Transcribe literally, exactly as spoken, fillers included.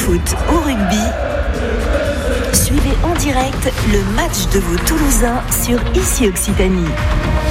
foot, au rugby, suivez en direct le match de vos Toulousains sur Ici Occitanie.